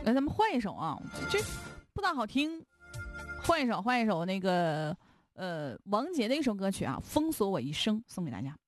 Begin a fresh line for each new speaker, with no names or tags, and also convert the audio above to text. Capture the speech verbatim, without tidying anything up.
那咱们换一首啊，这不大好听，换一首，换一首那个呃王杰的一首歌曲啊，《封锁我一生》，送给大家。